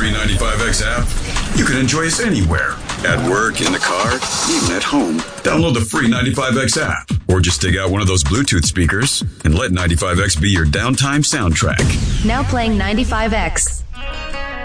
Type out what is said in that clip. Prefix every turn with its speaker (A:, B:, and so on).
A: free 95X app, you can enjoy us anywhere. At work, in the car, even at home. Download the free 95X app. Or just dig out one of those Bluetooth speakers and let 95X be your downtime soundtrack.
B: Now playing 95X.